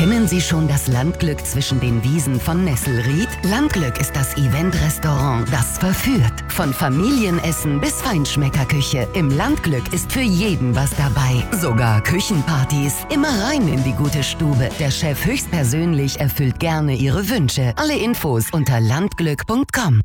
Kennen Sie schon das Landglück zwischen den Wiesen von Nesselried? Landglück ist das Event-Restaurant, das verführt. Von Familienessen bis Feinschmeckerküche. Im Landglück ist für jeden was dabei. Sogar Küchenpartys. Immer rein in die gute Stube. Der Chef höchstpersönlich erfüllt gerne Ihre Wünsche. Alle Infos unter landglück.com.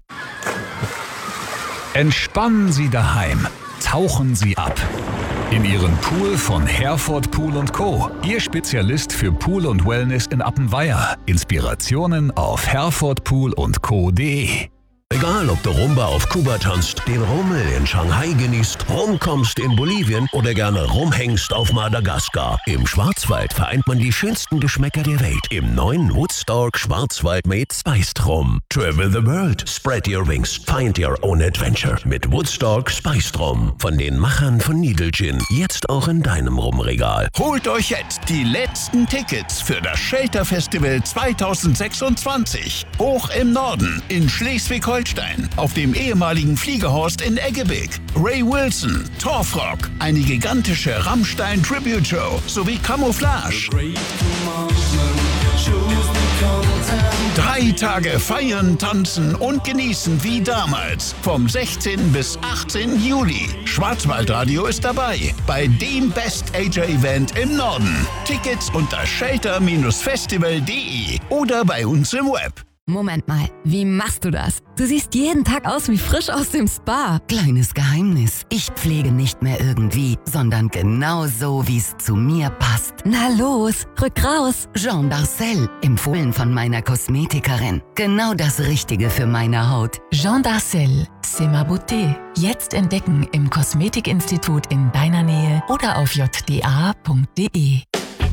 Entspannen Sie daheim. Tauchen Sie ab. In Ihren Pool von Herford Pool & Co. Ihr Spezialist für Pool und Wellness in Appenweier. Inspirationen auf herfordpoolundco.de. Egal, ob du Rumba auf Kuba tanzt, den Rummel in Shanghai genießt, rumkommst in Bolivien oder gerne rumhängst auf Madagaskar. Im Schwarzwald vereint man die schönsten Geschmäcker der Welt im neuen Woodstock Schwarzwald Made Spiced Rum. Travel the world, spread your wings, find your own adventure mit Woodstock Spiced Rum. Von den Machern von Needle Gin, jetzt auch in deinem Rumregal. Holt euch jetzt die letzten Tickets für das Shelter Festival 2026. Hoch im Norden in Schleswig-Holstein. Auf dem ehemaligen Fliegerhorst in Eggebig. Ray Wilson, Torfrock, eine gigantische Rammstein-Tribute-Show sowie Camouflage. 3 Tage feiern, tanzen und genießen wie damals. Vom 16. bis 18. Juli. Schwarzwaldradio ist dabei bei dem Best-AJ-Event im Norden. Tickets unter shelter-festival.de oder bei uns im Web. Moment mal, wie machst du das? Du siehst jeden Tag aus wie frisch aus dem Spa. Kleines Geheimnis. Ich pflege nicht mehr irgendwie, sondern genau so, wie es zu mir passt. Na los, rück raus. Jean Darcel, empfohlen von meiner Kosmetikerin. Genau das Richtige für meine Haut. Jean Darcel, c'est ma beauté. Jetzt entdecken im Kosmetikinstitut in deiner Nähe oder auf jda.de.